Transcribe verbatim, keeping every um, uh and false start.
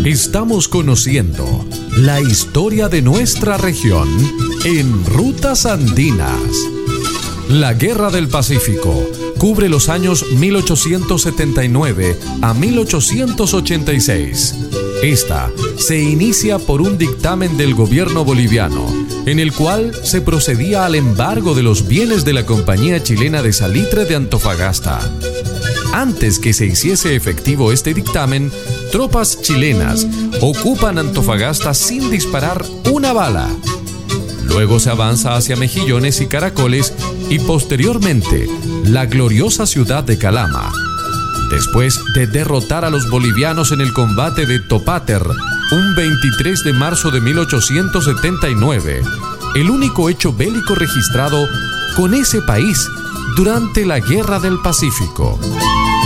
Estamos conociendo la historia de nuestra región en Rutas Andinas. La Guerra del Pacífico cubre los años mil ochocientos setenta y nueve a mil ochocientos ochenta y seis. Esta se inicia por un dictamen del gobierno boliviano, en el cual se procedía al embargo de los bienes de la Compañía Chilena de Salitre de Antofagasta. Antes que se hiciese efectivo este dictamen, tropas chilenas ocupan Antofagasta sin disparar una bala. Luego se avanza hacia Mejillones y Caracoles y posteriormente la gloriosa ciudad de Calama. Después de derrotar a los bolivianos en el combate de Topáter, un veintitrés de marzo de mil ochocientos setenta y nueve, el único hecho bélico registrado con ese país durante la Guerra del Pacífico.